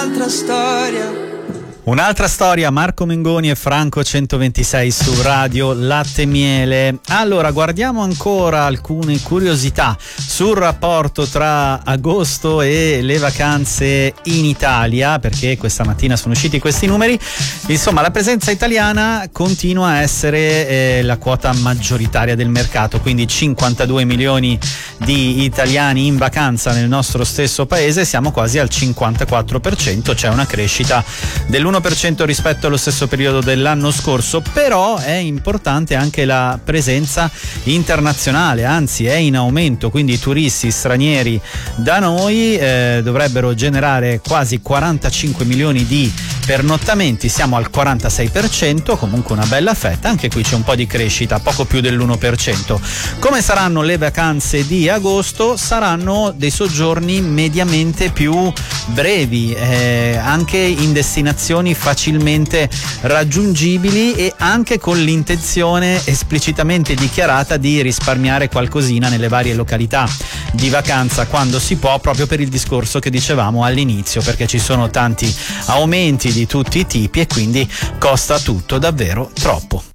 Un'altra storia, Marco Mengoni e Franco 126 su Radio Latte e Miele. Allora, guardiamo ancora alcune curiosità sul rapporto tra agosto e le vacanze in Italia, perché questa mattina sono usciti questi numeri. Insomma, la presenza italiana continua a essere la quota maggioritaria del mercato, quindi 52 milioni di italiani in vacanza nel nostro stesso paese, siamo quasi al 54%, c'è una crescita dell'1% rispetto allo stesso periodo dell'anno scorso, però è importante anche la presenza internazionale, anzi è in aumento, quindi i turisti stranieri da noi dovrebbero generare quasi 45 milioni di pernottamenti, siamo al 46%, comunque una bella fetta, anche qui c'è un po' di crescita, poco più dell'1%. Come saranno le vacanze di agosto? Saranno dei soggiorni mediamente più brevi, anche in destinazioni facilmente raggiungibili e anche con l'intenzione esplicitamente dichiarata di risparmiare qualcosina nelle varie località di vacanza quando si può, proprio per il discorso che dicevamo all'inizio, perché ci sono tanti aumenti di tutti i tipi e quindi costa tutto davvero troppo.